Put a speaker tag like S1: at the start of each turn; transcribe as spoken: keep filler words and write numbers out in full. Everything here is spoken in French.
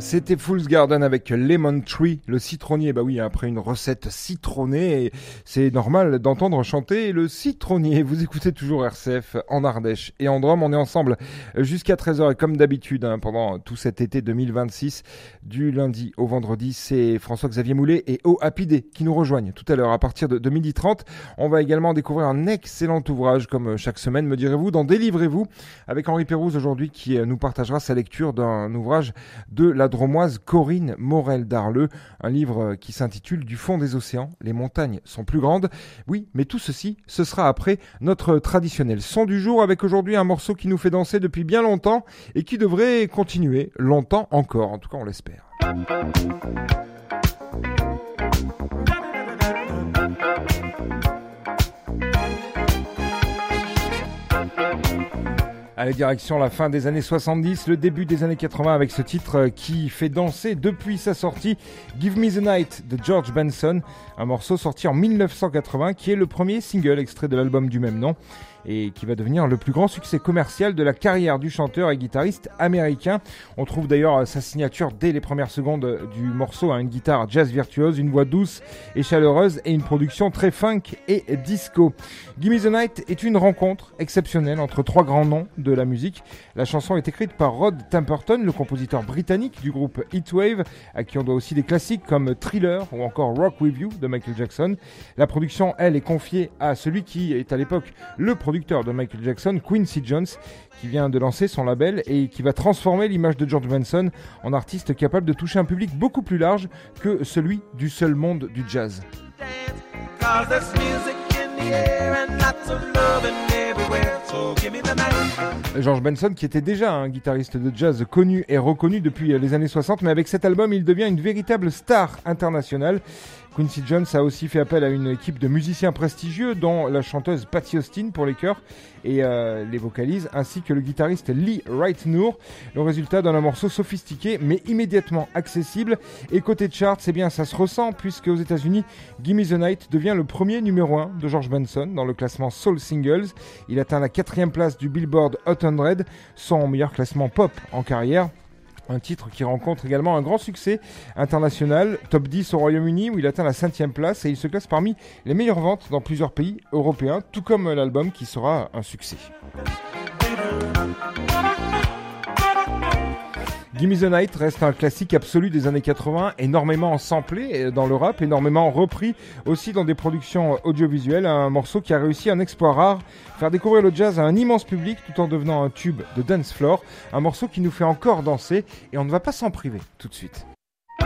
S1: C'était Fool's Garden avec Lemon Tree, le citronnier. Bah oui, après une recette citronnée, c'est normal d'entendre chanter le citronnier. Vous écoutez toujours R C F en Ardèche et en Drôme. On est ensemble jusqu'à treize heures et comme d'habitude hein, pendant tout cet été deux mille vingt-six, du lundi au vendredi, c'est François-Xavier Moulet et O Happy Day qui nous rejoignent tout à l'heure à partir de, de midi trente. On va également découvrir un excellent ouvrage comme chaque semaine, me direz-vous, dans Délivrez-vous avec Henri Pérouse aujourd'hui qui nous partagera sa lecture d'un ouvrage de la Dromoise Corinne Morel-Darleux, un livre qui s'intitule Du fond des océans, les montagnes sont plus grandes. Oui, mais tout ceci, ce sera après notre traditionnel son du jour avec aujourd'hui un morceau qui nous fait danser depuis bien longtemps et qui devrait continuer longtemps encore, en tout cas on l'espère. Allez, direction la fin des années soixante-dix, le début des années quatre-vingts avec ce titre qui fait danser depuis sa sortie, Give Me the Night de George Benson, un morceau sorti en dix-neuf cent quatre-vingts qui est le premier single extrait de l'album du même nom et qui va devenir le plus grand succès commercial de la carrière du chanteur et guitariste américain. On trouve d'ailleurs sa signature dès les premières secondes du morceau, hein, une guitare jazz virtuose, une voix douce et chaleureuse et une production très funk et disco. Give Me the Night est une rencontre exceptionnelle entre trois grands noms de la musique. La chanson est écrite par Rod Temperton, le compositeur britannique du groupe Heatwave, à qui on doit aussi des classiques comme Thriller ou encore Rock With You de Michael Jackson. La production, elle, est confiée à celui qui est à l'époque le producteur de Michael Jackson, Quincy Jones, qui vient de lancer son label et qui va transformer l'image de George Benson en artiste capable de toucher un public beaucoup plus large que celui du seul monde du jazz. George Benson qui était déjà un guitariste de jazz connu et reconnu depuis les années soixante, mais avec cet album il devient une véritable star internationale. Quincy Jones a aussi fait appel à une équipe de musiciens prestigieux dont la chanteuse Patti Austin pour les chœurs et euh, les vocalises, ainsi que le guitariste Lee Wright Noor. Le résultat donne un morceau sophistiqué mais immédiatement accessible. Et côté charts, eh bien ça se ressent puisque aux États-Unis, Give Me the Night devient le premier numéro un de George Benson dans le classement Soul Singles. Il atteint la quatrième place du Billboard Hot cent, son meilleur classement pop en carrière. Un titre qui rencontre également un grand succès international, top dix au Royaume-Uni où il atteint la cinquième place et il se classe parmi les meilleures ventes dans plusieurs pays européens, tout comme l'album qui sera un succès. Give Me the Night reste un classique absolu des années quatre-vingts, énormément samplé dans le rap, énormément repris aussi dans des productions audiovisuelles, un morceau qui a réussi un exploit rare, faire découvrir le jazz à un immense public tout en devenant un tube de dance floor, un morceau qui nous fait encore danser et on ne va pas s'en priver tout de suite.